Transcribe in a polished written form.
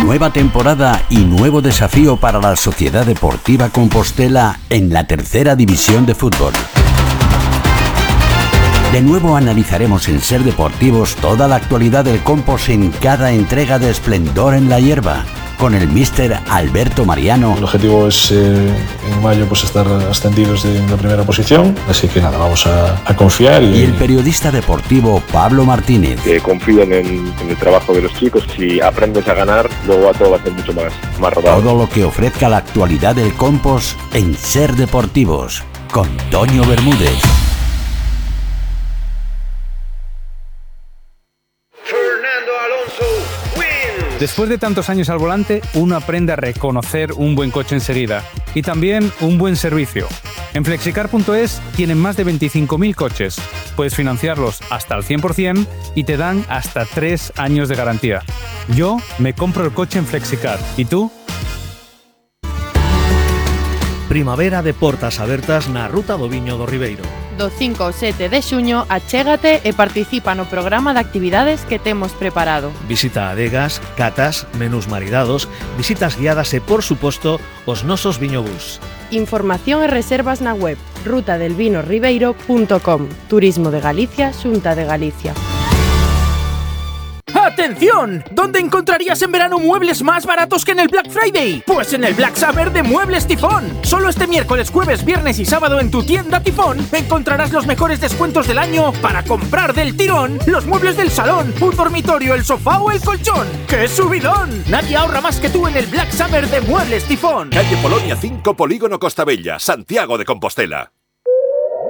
Nueva temporada y nuevo desafío para la Sociedad Deportiva Compostela en la tercera división de fútbol. De nuevo analizaremos en Ser Deportivos toda la actualidad del Compos en cada entrega de Esplendor en la Hierba, con el míster Alberto Mariano. El objetivo es en mayo estar ascendidos de la primera posición, así que nada, vamos a confiar. Y el periodista deportivo Pablo Martínez. Que confíen en el trabajo de los chicos. Si aprendes a ganar, luego a todo va a ser mucho más rodado. Todo lo que ofrezca la actualidad del Compos en Ser Deportivos, con Toño Bermúdez. Después de tantos años al volante, uno aprende a reconocer un buen coche enseguida y también un buen servicio. En Flexicar.es tienen más de 25.000 coches. Puedes financiarlos hasta al 100% y te dan hasta 3 años de garantía. Yo me compro el coche en Flexicar. ¿Y tú? Primavera de portas abertas na Ruta do Viño do Ribeiro. Do 5 ao 7 de xuño, achégate e participa no programa de actividades que temos preparado. Visita adegas, catas, menús maridados, visitas guiadas e, por suposto, os nosos viñobús. Información e reservas na web rutadelvinorribeiro.com. Turismo de Galicia, Xunta de Galicia. ¡Atención! ¿Dónde encontrarías en verano muebles más baratos que en el Black Friday? Pues en el Black Summer de Muebles Tifón. Solo este miércoles, jueves, viernes y sábado en tu tienda Tifón encontrarás los mejores descuentos del año para comprar del tirón los muebles del salón, un dormitorio, el sofá o el colchón. ¡Qué subidón! Nadie ahorra más que tú en el Black Summer de Muebles Tifón. Calle Polonia 5, Polígono Costabella, Santiago de Compostela.